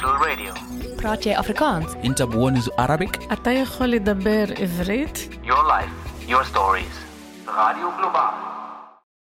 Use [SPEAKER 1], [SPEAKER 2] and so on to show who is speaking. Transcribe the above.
[SPEAKER 1] Multicultural Radio.
[SPEAKER 2] براتي أفريكانس.
[SPEAKER 3] أنت بونز Arabic.
[SPEAKER 4] אתה יכול לדבר עברית?
[SPEAKER 1] Your life, your stories. Radio Global.